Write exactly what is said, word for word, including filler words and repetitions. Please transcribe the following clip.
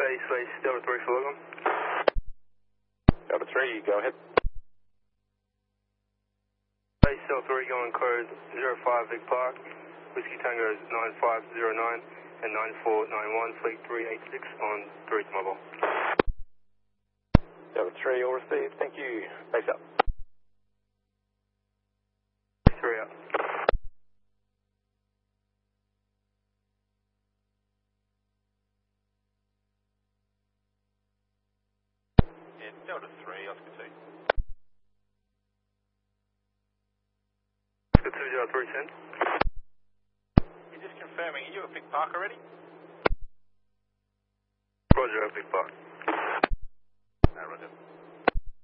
Base Base Delta three for Logan. Delta three, go ahead. Base Delta three going code zero five Vic Park, Whiskey Tango nine five zero nine and nine four nine one, fleet three eight six on three mobile. Delta three, all received, thank you. Base up. three up. Yeah, Delta three, Oscar two. Oscar two, Delta three, send. You're just confirming, are you at Vic Park already? Roger, Vic Park. No, Roger.